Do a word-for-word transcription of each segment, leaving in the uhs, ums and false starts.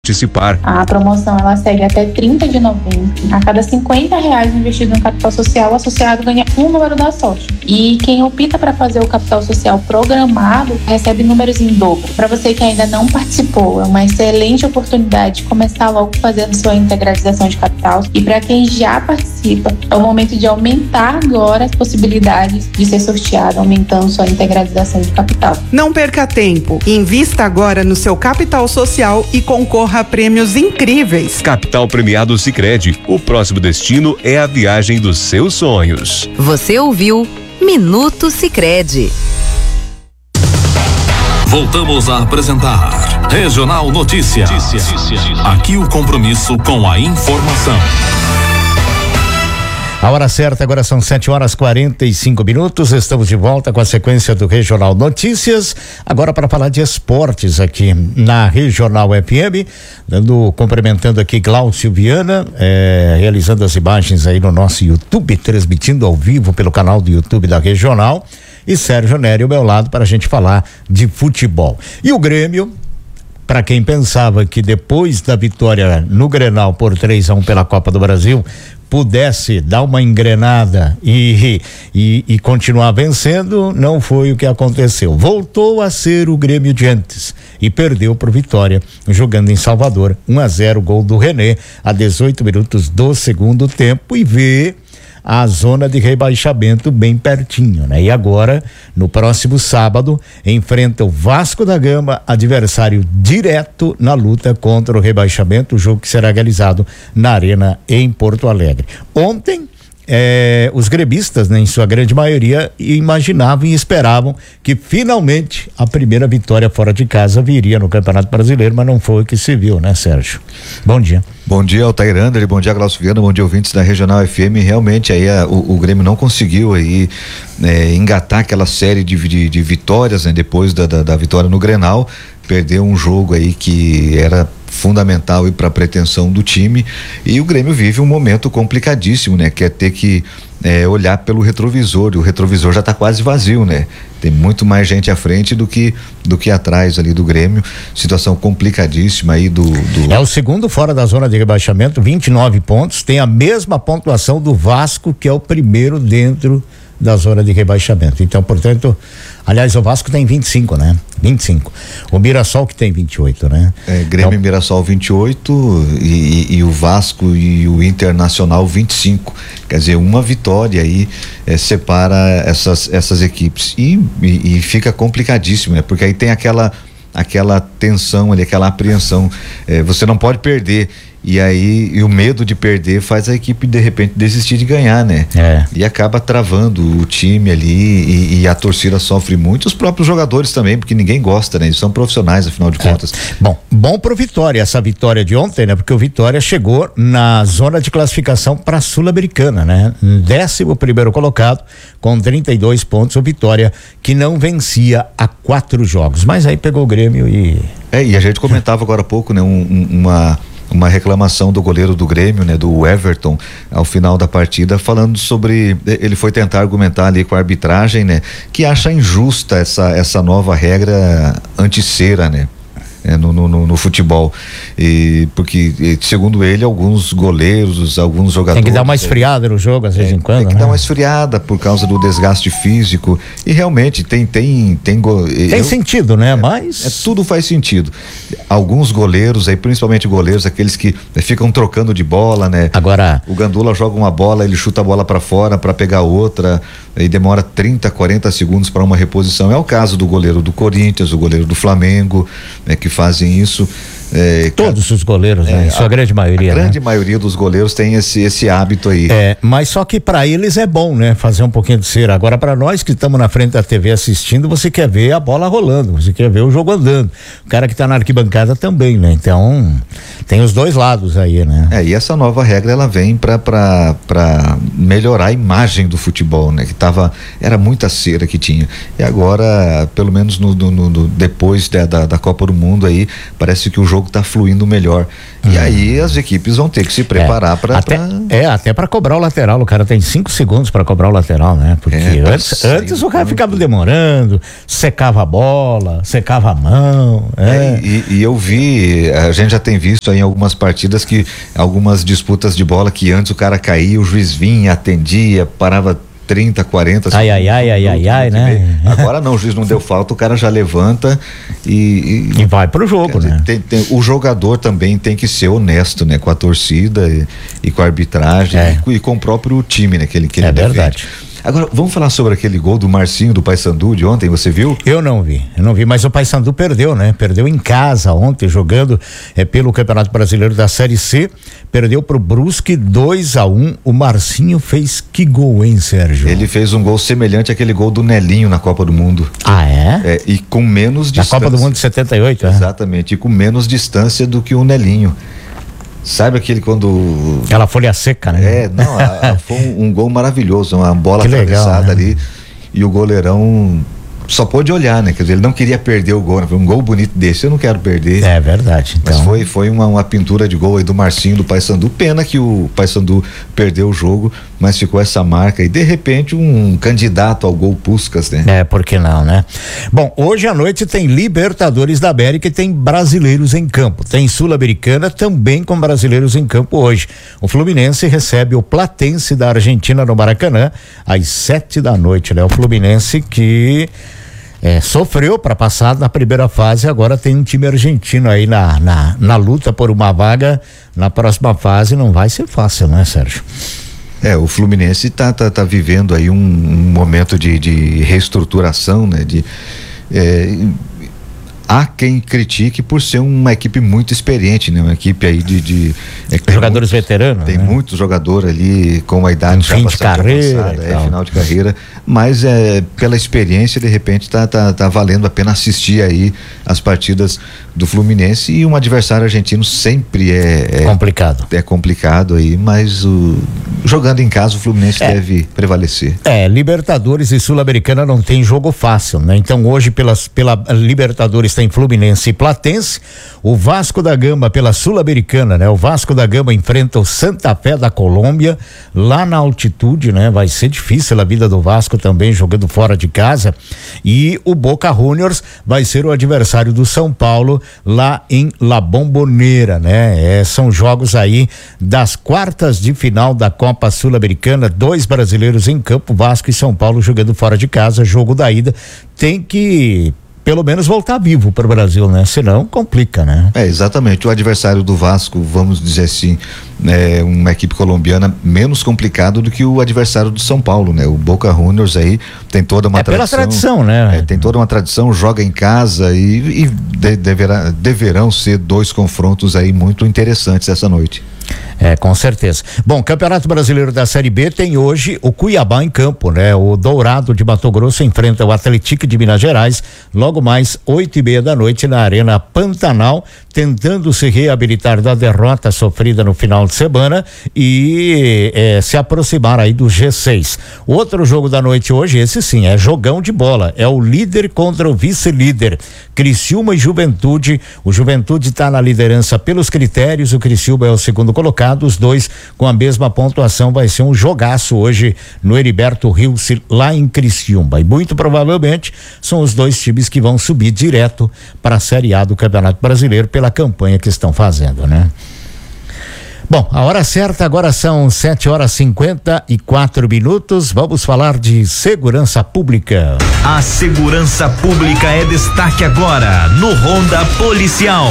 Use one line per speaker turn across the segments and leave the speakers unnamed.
Participar.
A promoção ela segue até trinta de novembro. A cada cinquenta reais investido no capital social, o associado ganha um número da sorte. E quem opta para fazer o capital social programado recebe números em dobro. Para você que ainda não participou, é uma excelente oportunidade de começar logo fazendo sua integralização de capital. E para quem já participa, é o momento de aumentar agora as possibilidades de ser sorteado, aumentando sua integralização de capital.
Não perca tempo. Invista agora no seu capital social e concorra a prêmios incríveis.
Capital Premiado Sicredi. O próximo destino é a viagem dos seus sonhos.
Você ouviu Minuto Sicredi.
Voltamos a apresentar Regional Notícia. Aqui o compromisso com a informação.
A hora certa agora são sete horas e quarenta e cinco minutos. Estamos de volta com a sequência do Regional Notícias. Agora para falar de esportes aqui na Regional F M, dando, cumprimentando aqui Glaucio Viana, é, realizando as imagens aí no nosso YouTube, transmitindo ao vivo pelo canal do YouTube da Regional, e Sérgio Nery ao meu lado para a gente falar de futebol. E o Grêmio, para quem pensava que depois da vitória no Grenal por três a um pela Copa do Brasil pudesse dar uma engrenada e, e, e continuar vencendo, não foi o que aconteceu. Voltou a ser o Grêmio de antes e perdeu por Vitória, jogando em Salvador, um a zero, gol do René, a dezoito minutos do segundo tempo, e vê a zona de rebaixamento bem pertinho, né? E agora, no próximo sábado, enfrenta o Vasco da Gama, adversário direto na luta contra o rebaixamento, o jogo que será realizado na Arena em Porto Alegre. Ontem, É, os gremistas, né, em sua grande maioria, imaginavam e esperavam que finalmente a primeira vitória fora de casa viria no Campeonato Brasileiro, mas não foi o que se viu, né, Sérgio? Bom dia.
Bom dia, Altair André, bom dia, Glaucio Viana, bom dia, ouvintes da Regional F M. Realmente aí a, o, o Grêmio não conseguiu aí é, engatar aquela série de, de, de vitórias, né, depois da, da, da vitória no Grenal. Perdeu um jogo aí que era fundamental e para a pretensão do time, e o Grêmio vive um momento complicadíssimo, né? Que é ter que é, olhar pelo retrovisor, e o retrovisor já está quase vazio, né? Tem muito mais gente à frente do que do que atrás ali do Grêmio. Situação complicadíssima aí do, do...
É o segundo fora da zona de rebaixamento, vinte e nove pontos, tem a mesma pontuação do Vasco, que é o primeiro dentro da zona de rebaixamento. Então, portanto, aliás, o Vasco tem vinte e cinco, né? vinte e cinco. O Mirassol que tem vinte e oito, né?
É, Grêmio
então,
e Mirassol vinte e oito e, e, e o Vasco e o Internacional vinte e cinco. Quer dizer, uma vitória aí é, separa essas, essas equipes. E, e, e fica complicadíssimo, né? Porque aí tem aquela, aquela tensão ali, aquela apreensão. É, você não pode perder. E aí, e o medo de perder faz a equipe de repente desistir de ganhar, né?
É.
E acaba travando o time ali, e, e a torcida sofre muito, os próprios jogadores também, porque ninguém gosta, né? Eles são profissionais, afinal de
é.
contas.
Bom, bom pro Vitória, essa vitória de ontem, né? Porque o Vitória chegou na zona de classificação para a Sul-Americana, né? Décimo primeiro colocado, com trinta e dois pontos, o Vitória, que não vencia há quatro jogos, mas aí pegou o Grêmio e...
É, e a gente comentava agora há pouco, né? Um, um, uma... uma reclamação do goleiro do Grêmio, né, do Everton, ao final da partida, falando sobre, ele foi tentar argumentar ali com a arbitragem, né, que acha injusta essa essa nova regra anti-cera, né, é, no, no, no, no futebol, e porque segundo ele alguns goleiros, alguns jogadores
tem que dar uma esfriada no jogo às vezes
é,
em quando,
tem que
né?
dar uma esfriada por causa do desgaste físico, e realmente tem tem tem go,
tem
eu,
sentido, né?
É,
mas
é, tudo faz sentido. Alguns goleiros aí, principalmente goleiros, aqueles que ficam trocando de bola, né?
Agora
o Gandula joga uma bola, ele chuta a bola para fora para pegar outra, e demora trinta, quarenta segundos para uma reposição. É o caso do goleiro do Corinthians, o goleiro do Flamengo, né, que fazem isso. É,
todos ca... os goleiros, né?
É,
em sua
a,
grande maioria,
a grande
né?
maioria dos goleiros tem esse esse hábito aí.
É, mas só que para eles é bom, né? Fazer um pouquinho de cera. Agora, para nós que estamos na frente da T V assistindo, você quer ver a bola rolando, você quer ver o jogo andando. O cara que está na arquibancada também, né? Então, tem os dois lados aí, né?
É, e essa nova regra ela vem para para melhorar a imagem do futebol, né? Que tava, era muita cera que tinha. E agora, pelo menos no, no, no depois da, da, da Copa do Mundo aí, parece que o jogo tá fluindo melhor. Hum. E aí as equipes vão ter que se preparar é, para
até, pra... é, até para cobrar o lateral, o cara tem cinco segundos para cobrar o lateral, né? Porque é, antes, antes o cara ficava demorando, secava a bola, secava a mão. É.
É, e, e eu vi, a gente já tem visto aí em algumas partidas que algumas disputas de bola que antes o cara caía, o juiz vinha, atendia, parava trinta, quarenta
ai, ai, ai, ai, ai, ai, né?
Agora não, o juiz não deu falta, o cara já levanta e
e, e vai pro jogo,
dizer,
né?
Tem, tem, o jogador também tem que ser honesto, né? Com a torcida e, e com a arbitragem é. e, e com o próprio time, né? Que ele, que ele
é
defende.
Verdade.
Agora, vamos falar sobre aquele gol do Marcinho do Paysandu de ontem, você viu?
Eu não vi, eu não vi, mas o Paysandu perdeu, né? Perdeu em casa ontem, jogando é, pelo Campeonato Brasileiro da Série C, perdeu pro Brusque dois a um. O Marcinho fez que gol, hein, Sérgio?
Ele fez um gol semelhante àquele gol do Nelinho na Copa do Mundo.
Ah, é?
É, e com menos distância.
Na Copa do Mundo de setenta e oito, é?
Exatamente, e com menos distância do que o Nelinho. Sabe aquele quando...
Aquela folha seca, né?
É, não, a, a, foi um, um gol maravilhoso, uma bola
que
atravessada
legal, né?
ali, e o goleirão só pôde olhar, né? Quer dizer, ele não queria perder o gol, né? Foi um gol bonito desse, eu não quero perder.
É verdade. Então...
Mas foi, foi uma, uma pintura de gol aí do Marcinho do Paysandu. Pena que o Paysandu perdeu o jogo, mas ficou essa marca e de repente um candidato ao gol Puskás, né?
É, por que não, né? Bom, hoje à noite tem Libertadores da América e tem brasileiros em campo. Tem Sul-Americana também com brasileiros em campo hoje. O Fluminense recebe o Platense da Argentina no Maracanã às sete da noite, né? O Fluminense que É, sofreu para passar na primeira fase, agora tem um time argentino aí na, na, na luta por uma vaga na próxima fase. Não vai ser fácil, né, Sérgio?
É, o Fluminense tá, tá, tá vivendo aí um, um momento de, de reestruturação, né? De, é, há quem critique por ser uma equipe muito experiente, né? Uma equipe aí de... de é,
jogadores muitos, veteranos,
tem
né?
muitos jogadores ali com a idade
já fim de carreira,
avançada, é, final de carreira, mas é, pela experiência, de repente tá, tá, tá valendo a pena assistir aí as partidas do Fluminense, e um adversário argentino sempre é, é
complicado.
É complicado aí, mas o, jogando em casa o Fluminense é. deve prevalecer.
É, Libertadores e Sul-Americana não tem jogo fácil, né? Então hoje pelas, pela Libertadores tem Fluminense e Platense, o Vasco da Gama pela Sul-Americana, né? O Vasco da Gama enfrenta o Santa Fé da Colômbia lá na altitude, né? Vai ser difícil a vida do Vasco também jogando fora de casa, e o Boca Juniors vai ser o adversário do São Paulo lá em La Bombonera, né? É, são jogos aí das quartas de final da Copa Sul-Americana, dois brasileiros em campo, Vasco e São Paulo jogando fora de casa. Jogo da ida tem que pelo menos voltar vivo para o Brasil, né? Senão complica, né?
É, exatamente. O adversário do Vasco, vamos dizer assim, é uma equipe colombiana menos complicado do que o adversário do São Paulo, né? O Boca Juniors aí tem toda uma
é
tradição.
Pela tradição, né?
É, tem toda uma tradição, joga em casa e, e de, deverá, deverão ser dois confrontos aí muito interessantes essa noite.
É, com certeza. Bom, Campeonato Brasileiro da Série B tem hoje o Cuiabá em campo, né? O Dourado de Mato Grosso enfrenta o Atlético de Minas Gerais, logo mais oito e meia da noite na Arena Pantanal, tentando se reabilitar da derrota sofrida no final de semana e é, se aproximar aí do G seis. Outro jogo da noite hoje, esse sim, é jogão de bola, é o líder contra o vice-líder, Criciúma e Juventude. O Juventude está na liderança pelos critérios, o Criciúma é o segundo colocado, os dois com a mesma pontuação. Vai ser um jogaço hoje no Heriberto Rios, lá em Criciúma, e muito provavelmente são os dois times que vão subir direto para a Série A do Campeonato Brasileiro pela campanha que estão fazendo, né? Bom, a hora certa agora são sete horas cinquenta e quatro minutos. Vamos falar de segurança pública.
A segurança pública é destaque agora no Ronda Policial.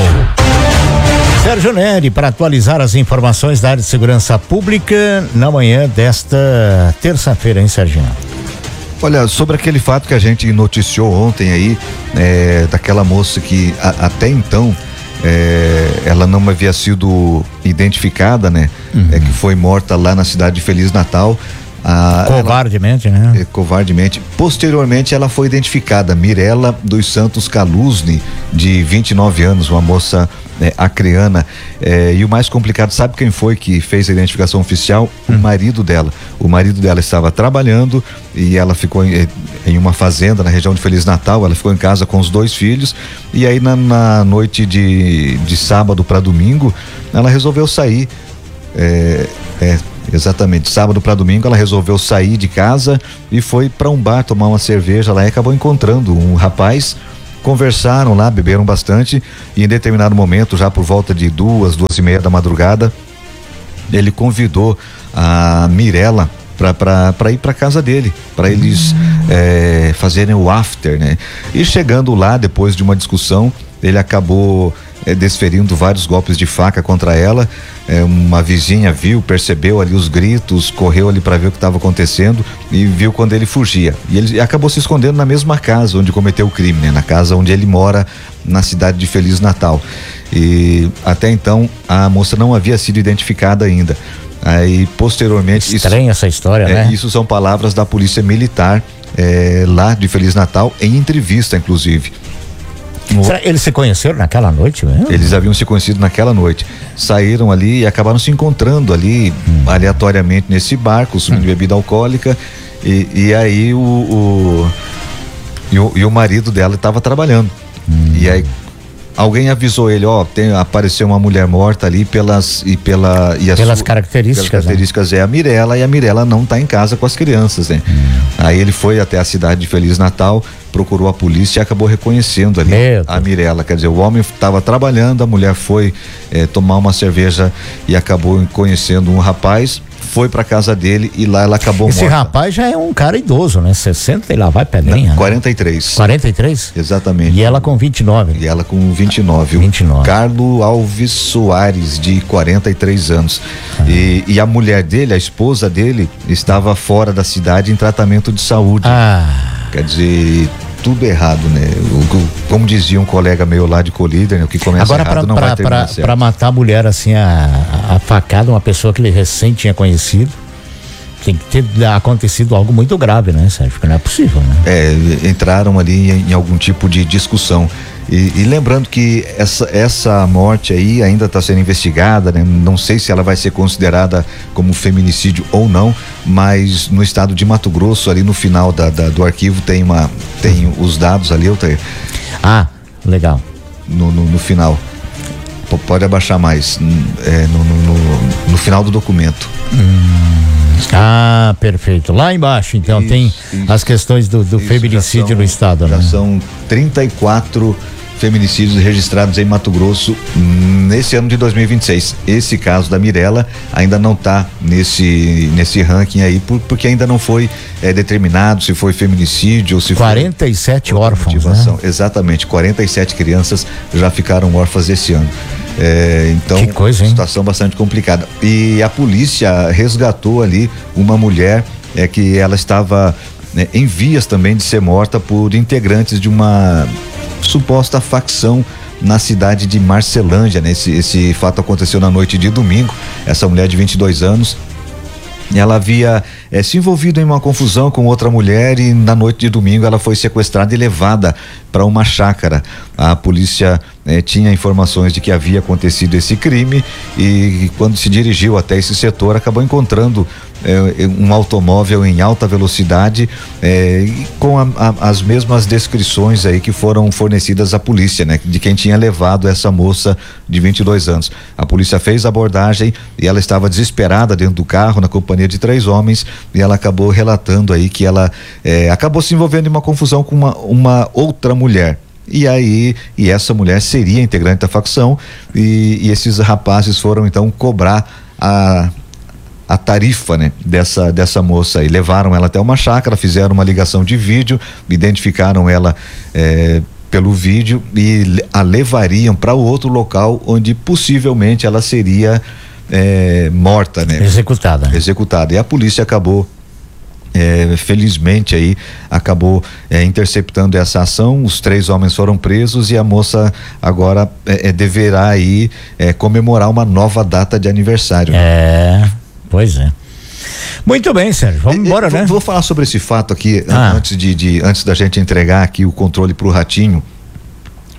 Sérgio Neri, para atualizar as informações da área de segurança pública na manhã desta terça-feira, hein, Serginho?
Olha, sobre aquele fato que a gente noticiou ontem aí, é, daquela moça que a, até então é, ela não havia sido identificada, né? Uhum. É, que foi morta lá na cidade de Feliz Natal. A,
covardemente,
ela,
né?
É, covardemente. Posteriormente ela foi identificada, Mirela dos Santos Caluzzi, de vinte e nove anos, uma moça né, acreana. É, e o mais complicado, sabe quem foi que fez a identificação oficial? Hum. O marido dela. O marido dela estava trabalhando e ela ficou em, em uma fazenda na região de Feliz Natal. Ela ficou em casa com os dois filhos e aí na, na noite de, de sábado para domingo ela resolveu sair. É, é, exatamente, sábado para domingo ela resolveu sair de casa e foi para um bar tomar uma cerveja lá e acabou encontrando um rapaz. Conversaram lá, beberam bastante e em determinado momento, já por volta de duas, duas e meia da madrugada, ele convidou a Mirella para ir para casa dele, para eles é, fazerem o after, né? E chegando lá, depois de uma discussão, ele acabou é, desferindo vários golpes de faca contra ela. É, uma vizinha viu, percebeu ali os gritos, correu ali para ver o que estava acontecendo e viu quando ele fugia. E ele acabou se escondendo na mesma casa onde cometeu o crime, né? Na casa onde ele mora, na cidade de Feliz Natal. E até então a moça não havia sido identificada ainda. Aí posteriormente.
Estranha essa história,
é,
né?
Isso são palavras da polícia militar é, lá de Feliz Natal, em entrevista, inclusive.
Será que eles se conheceram naquela noite mesmo?
Eles haviam se conhecido naquela noite. Saíram ali e acabaram se encontrando ali hum. aleatoriamente nesse bar, consumindo hum. bebida alcoólica. E, e aí o, o, e o, e o marido dela estava trabalhando. Hum. E aí alguém avisou ele, ó, tem, apareceu uma mulher morta ali pelas e pela e
pelas
sua,
características.
Pelas características, né? É a Mirella e a Mirella não está em casa com as crianças, né? Hum. Aí ele foi até a cidade de Feliz Natal, procurou a polícia e acabou reconhecendo ali Meu a Mirella. Quer dizer, o homem estava trabalhando, a mulher foi eh, tomar uma cerveja e acabou conhecendo um rapaz. Foi pra casa dele e lá ela acabou
Esse
morta.
Esse rapaz já é um cara idoso, né? sessenta e lá vai pedrinha.
Não, quarenta e três.
quarenta e três?
Exatamente.
E ela com vinte e nove.
E ela com vinte e nove.
vinte e nove.
Carlos Alves Soares, de quarenta e três anos. Ah. E, e a mulher dele, a esposa dele, estava fora da cidade em tratamento de saúde.
Ah.
Quer dizer, tudo errado, né? O, como dizia um colega meu lá de Colíder, né? O que começa
Agora,
errado
pra,
não
pra,
vai terminar
pra,
certo.
Pra matar a mulher assim, a, a facada, uma pessoa que ele recém tinha conhecido, tem que ter acontecido algo muito grave, né, Sérgio? Porque não é possível, né?
É, entraram ali em, em algum tipo de discussão. E, e lembrando que essa, essa morte aí ainda está sendo investigada, né? Não sei se ela vai ser considerada como feminicídio ou não, mas no estado de Mato Grosso, ali no final da, da, do arquivo, tem, uma, tem os dados ali, Altair.
Ah, legal.
No, no, no final. P- pode abaixar mais. É, no, no, no, no final do documento.
Hum. Ah, perfeito. Lá embaixo, então,
isso,
tem
isso,
as questões do, do
isso,
feminicídio
são,
no estado,
já
né?
São trinta e quatro feminicídios registrados em Mato Grosso nesse ano de dois mil e vinte e seis. Esse caso da Mirella ainda não está nesse nesse ranking aí, por, porque ainda não foi é, determinado se foi feminicídio ou se
quarenta e sete
foi
órfãos, né?
Exatamente, quarenta e sete crianças já ficaram órfãs esse ano. É, então,
que coisa, hein?
Situação bastante complicada. E a polícia resgatou ali uma mulher é, que ela estava né, em vias também de ser morta por integrantes de uma suposta facção na cidade de Marcelândia, né? Esse, esse fato aconteceu na noite de domingo. Essa mulher de vinte e dois anos, ela havia é, se envolvido em uma confusão com outra mulher e na noite de domingo ela foi sequestrada e levada para uma chácara. A polícia é, tinha informações de que havia acontecido esse crime e quando se dirigiu até esse setor acabou encontrando é, um automóvel em alta velocidade é, com a, a, as mesmas descrições aí que foram fornecidas à polícia, né? De quem tinha levado essa moça de vinte e dois anos. A polícia fez a abordagem e ela estava desesperada dentro do carro na companhia de três homens e ela acabou relatando aí que ela é, acabou se envolvendo em uma confusão com uma, uma outra mulher. E aí, e essa mulher seria integrante da facção e, e esses rapazes foram então cobrar a a tarifa, né, dessa, dessa moça aí. Levaram ela até uma chácara, fizeram uma ligação de vídeo, identificaram ela é, pelo vídeo e a levariam para o outro local onde possivelmente ela seria é, morta, né?
Executada.
Executada. E a polícia acabou É, felizmente aí acabou é, interceptando essa ação. Os três homens foram presos e a moça agora é, é, deverá aí é, comemorar uma nova data de aniversário.
É, pois é. Muito bem, Sérgio, vamos embora,
é,
né?
Vou falar sobre esse fato aqui
ah.
antes de, de antes da gente entregar aqui o controle pro Ratinho.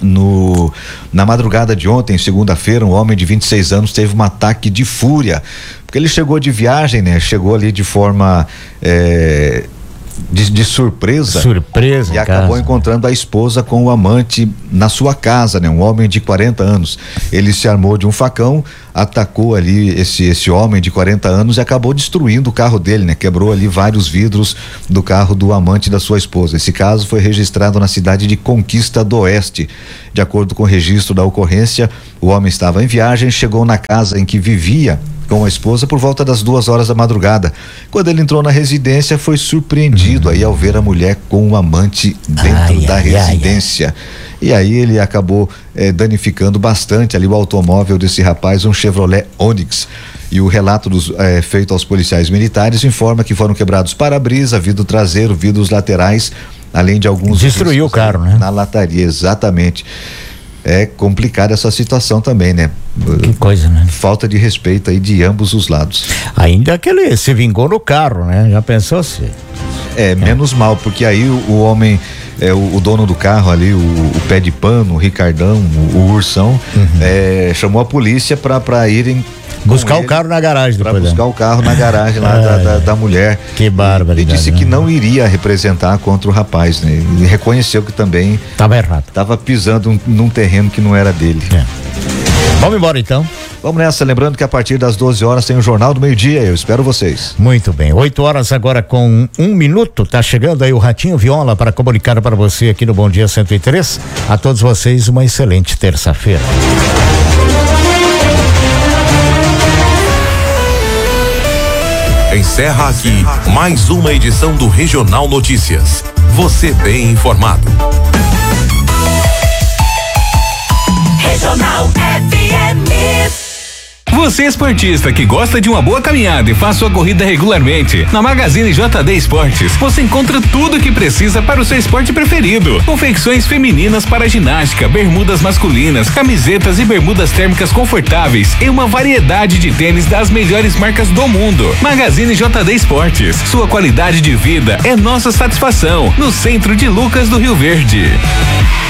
No, na madrugada de ontem, segunda-feira, um homem de vinte e seis anos teve um ataque de fúria, porque ele chegou de viagem, né? Chegou ali de forma é, de, de surpresa.
Surpresa.
E acabou encontrando a esposa com o amante na sua casa, né? Um homem de quarenta anos. Ele se armou de um facão, atacou ali esse esse homem de quarenta anos e acabou destruindo o carro dele, né? Quebrou ali vários vidros do carro do amante da sua esposa. Esse caso foi registrado na cidade de Conquista do Oeste. De acordo com o registro da ocorrência, o homem estava em viagem, chegou na casa em que vivia com a esposa por volta das duas horas da madrugada. Quando ele entrou na residência, foi surpreendido aí ao ver a mulher com o amante dentro ai, da ai, residência. Ai, ai. E aí ele acabou eh, danificando bastante ali o automóvel desse rapaz, um Chevrolet Onix. E o relato dos, eh, feito aos policiais militares informa que foram quebrados para-brisa, vidro traseiro, vidros laterais, além de alguns...
Destruiu o carro, né?
Na lataria, exatamente. É complicada essa situação também, né?
Que coisa, né?
Falta de respeito aí de ambos os lados.
Ainda que ele se vingou no carro, né? Já pensou se...
É, é. menos mal, porque aí o, o homem, é, o, o dono do carro ali, o, o pé de pano, o Ricardão, o, o Ursão, uhum. é, chamou a polícia pra, pra irem
buscar o carro na garagem
para
depois.
buscar o carro na garagem lá da, da, da mulher.
Que bárbaro.
Ele disse
né?
que não iria representar contra o rapaz, né? Ele reconheceu que também
estava errado.
Estava pisando um, num terreno que não era dele.
É. Vamos embora então.
Vamos nessa, lembrando que a partir das doze horas tem o Jornal do Meio-Dia, eu espero vocês.
Muito bem, oito horas agora com um minuto, tá chegando aí o Ratinho Viola para comunicar para você aqui no Bom Dia cento e três. A todos vocês uma excelente terça-feira.
Encerra aqui mais uma edição do Regional Notícias. Você bem informado.
Regional F M.
Você esportista que gosta de uma boa caminhada e faz sua corrida regularmente, na Magazine J D Esportes você encontra tudo o que precisa para o seu esporte preferido. Confecções femininas para ginástica, bermudas masculinas, camisetas e bermudas térmicas confortáveis e uma variedade de tênis das melhores marcas do mundo. Magazine J D Esportes, sua qualidade de vida é nossa satisfação, no centro de Lucas do Rio Verde.